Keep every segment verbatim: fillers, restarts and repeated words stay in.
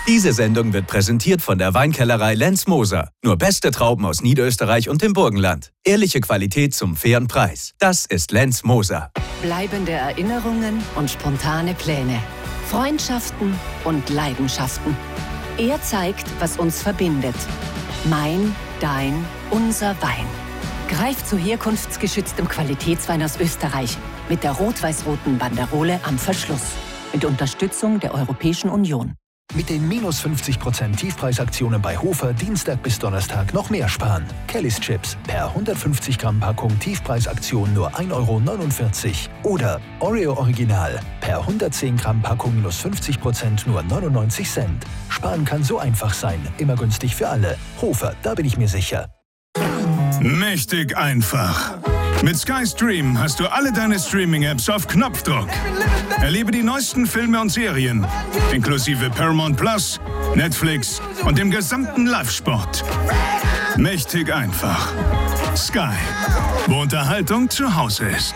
Diese Sendung wird präsentiert von der Weinkellerei Lenz Moser. Nur beste Trauben aus Niederösterreich und dem Burgenland. Ehrliche Qualität zum fairen Preis. Das ist Lenz Moser. Bleibende Erinnerungen und spontane Pläne. Freundschaften und Leidenschaften. Er zeigt, was uns verbindet. Mein, dein, unser Wein. Greif zu herkunftsgeschütztem Qualitätswein aus Österreich. Mit der rot-weiß-roten Banderole am Verschluss. Mit Unterstützung der Europäischen Union. Mit den minus fünfzig Prozent Tiefpreisaktionen bei Hofer Dienstag bis Donnerstag noch mehr sparen. Kellys Chips per hundertfünfzig Gramm Packung Tiefpreisaktion nur ein Euro neunundvierzig. Oder Oreo Original per hundertzehn Gramm Packung minus fünfzig Prozent nur neunundneunzig Cent. Sparen kann so einfach sein. Immer günstig für alle. Hofer, da bin ich mir sicher. Mächtig einfach. Mit Sky Stream hast du alle deine Streaming-Apps auf Knopfdruck. Erlebe die neuesten Filme und Serien, inklusive Paramount Plus, Netflix und dem gesamten Live-Sport. Mächtig einfach. Sky, wo Unterhaltung zu Hause ist.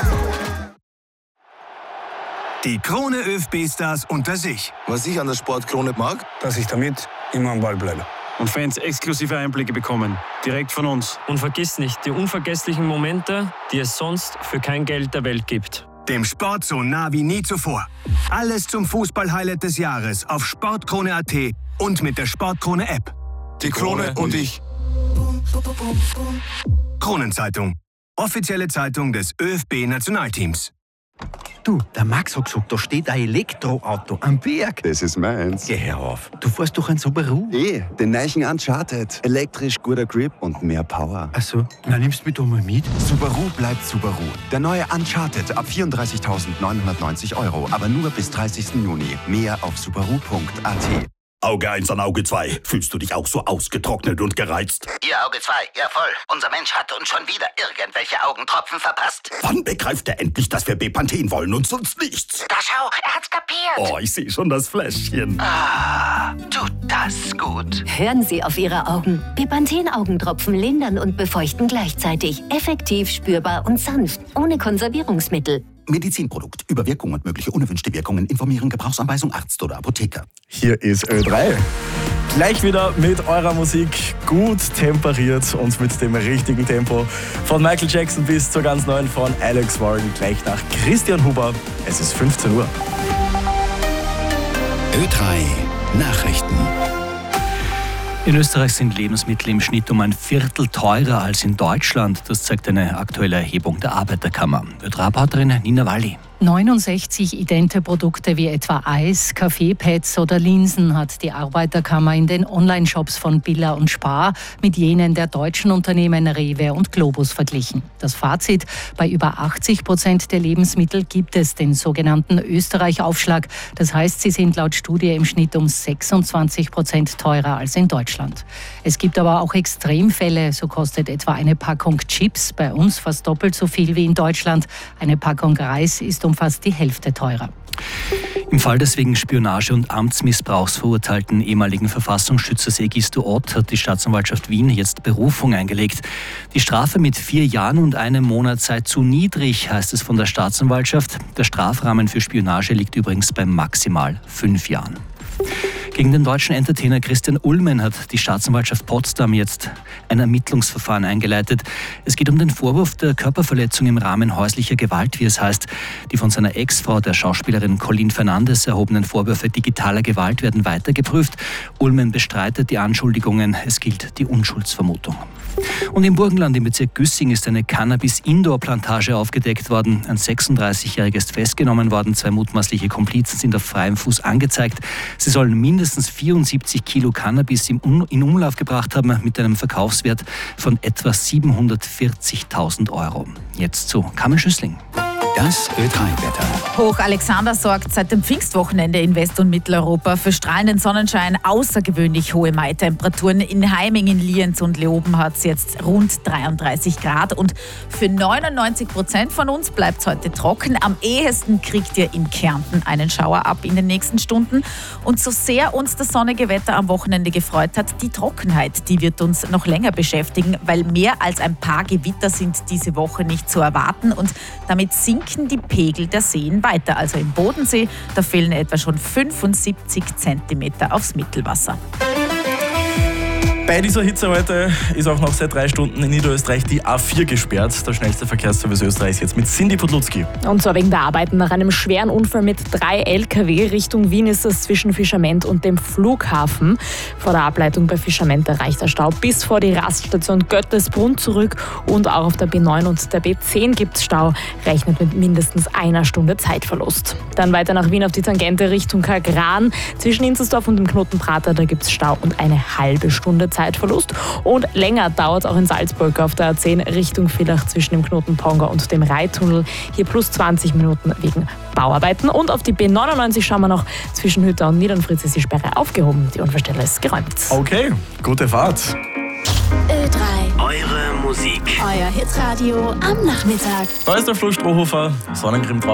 Die Krone ÖFB-Stars unter sich. Was ich an der Sportkrone mag, dass ich damit immer am Ball bleibe. Und Fans exklusive Einblicke bekommen, direkt von uns. Und vergiss nicht, die unvergesslichen Momente, die es sonst für kein Geld der Welt gibt. Dem Sport so nah wie nie zuvor. Alles zum Fußball-Highlight des Jahres auf sportkrone punkt at und mit der Sportkrone-App. Die Krone und ich. Kronenzeitung. Offizielle Zeitung des ÖFB-Nationalteams. Du, der Max hat gesagt, da steht ein Elektroauto am Berg. Das ist meins. Geh her auf. Du fährst doch ein Subaru. Eh, den neuen Uncharted. Elektrisch, guter Grip und mehr Power. Ach so, na nimmst du mich doch mal mit. Subaru bleibt Subaru. Der neue Uncharted ab vierunddreißigtausendneunhundertneunzig Euro, aber nur bis dreißigsten Juni. Mehr auf subaru punkt at. Auge eins an Auge zwei. Fühlst du dich auch so ausgetrocknet und gereizt? Ihr Auge zwei, ja voll. Unser Mensch hat uns schon wieder irgendwelche Augentropfen verpasst. Wann begreift er endlich, dass wir Bepanthen wollen und sonst nichts? Da schau, er hat's kapiert. Oh, ich sehe schon das Fläschchen. Ah, tut das gut. Hören Sie auf Ihre Augen. Bepanthen-Augentropfen lindern und befeuchten gleichzeitig. Effektiv, spürbar und sanft. Ohne Konservierungsmittel. Medizinprodukt. Über Wirkung und mögliche unerwünschte Wirkungen informieren. Gebrauchsanweisung Arzt oder Apotheker. Hier ist Ö drei. Gleich wieder mit eurer Musik, gut temperiert und mit dem richtigen Tempo. Von Michael Jackson bis zur ganz neuen von Alex Warren. Gleich nach Christian Huber. Es ist fünfzehn Uhr. Ö drei Nachrichten. In Österreich sind Lebensmittel im Schnitt um ein Viertel teurer als in Deutschland. Das zeigt eine aktuelle Erhebung der Arbeiterkammer. Ö drei Reporterin Nina Walli. neunundsechzig idente Produkte wie etwa Eis, Kaffeepads oder Linsen hat die Arbeiterkammer in den Online-Shops von Billa und Spar mit jenen der deutschen Unternehmen Rewe und Globus verglichen. Das Fazit: Bei über achtzig Prozent der Lebensmittel gibt es den sogenannten Österreich-Aufschlag. Das heißt, sie sind laut Studie im Schnitt um sechsundzwanzig Prozent teurer als in Deutschland. Es gibt aber auch Extremfälle. So kostet etwa eine Packung Chips bei uns fast doppelt so viel wie in Deutschland. Eine Packung Reis ist um fast die Hälfte teurer. Im Fall des wegen Spionage und Amtsmissbrauchs verurteilten ehemaligen Verfassungsschützers Egisto Ott hat die Staatsanwaltschaft Wien jetzt Berufung eingelegt. Die Strafe mit vier Jahren und einem Monat sei zu niedrig, heißt es von der Staatsanwaltschaft. Der Strafrahmen für Spionage liegt übrigens bei maximal fünf Jahren. Gegen den deutschen Entertainer Christian Ulmen hat die Staatsanwaltschaft Potsdam jetzt ein Ermittlungsverfahren eingeleitet. Es geht um den Vorwurf der Körperverletzung im Rahmen häuslicher Gewalt, wie es heißt. Die von seiner Ex-Frau, der Schauspielerin Colleen Fernandes, erhobenen Vorwürfe digitaler Gewalt werden weiter geprüft. Ulmen bestreitet die Anschuldigungen. Es gilt die Unschuldsvermutung. Und im Burgenland im Bezirk Güssing ist eine Cannabis-Indoor-Plantage aufgedeckt worden. Ein sechsunddreißigjähriger ist festgenommen worden. Zwei mutmaßliche Komplizen sind auf freiem Fuß angezeigt. Sie sollen mindestens vierundsiebzig Kilo Cannabis in Umlauf gebracht haben mit einem Verkaufswert von etwa siebenhundertvierzigtausend Euro. Jetzt zu Carmen Schüssling. Das Ö drei Wetter. Hoch Alexander sorgt seit dem Pfingstwochenende in West- und Mitteleuropa für strahlenden Sonnenschein, außergewöhnlich hohe Mai-Temperaturen. In Heimingen, Lienz und Leoben hat es jetzt rund dreiunddreißig Grad. Und für neunundneunzig Prozent von uns bleibt es heute trocken. Am ehesten kriegt ihr in Kärnten einen Schauer ab in den nächsten Stunden. Und so sehr uns das sonnige Wetter am Wochenende gefreut hat, die Trockenheit, die wird uns noch länger beschäftigen, weil mehr als ein paar Gewitter sind diese Woche nicht zu erwarten. Und damit sinkt sinken die Pegel der Seen weiter. Also im Bodensee, da fehlen etwa schon fünfundsiebzig Zentimeter aufs Mittelwasser. Bei dieser Hitze heute ist auch noch seit drei Stunden in Niederösterreich die A vier gesperrt. Der schnellste Verkehrsservice Österreichs jetzt mit Cindy Podlutzki. Und zwar wegen der Arbeiten nach einem schweren Unfall mit drei L K W. Richtung Wien ist das zwischen Fischament und dem Flughafen. Vor der Ableitung bei Fischament erreicht der Stau bis vor die Raststation Göttesbrunn zurück. Und auch auf der B neun und der B zehn gibt es Stau. Rechnet mit mindestens einer Stunde Zeitverlust. Dann weiter nach Wien auf die Tangente Richtung Kagran. Zwischen Inzersdorf und dem Knoten Prater, da gibt es Stau und eine halbe Stunde Zeitverlust. Und länger dauert auch in Salzburg auf der A zehn Richtung Villach zwischen dem Knoten Ponga und dem Rheitunnel. Hier plus zwanzig Minuten wegen Bauarbeiten. Und auf die B neunundneunzig schauen wir noch. Zwischen Hütter und Niedernfritz ist die Sperre aufgehoben. Die Unfallstelle ist geräumt. Okay, gute Fahrt. Ö drei. Eure Musik. Euer Hitradio am Nachmittag. Da ist der Flo Strohhofer, Sonnencreme drauf.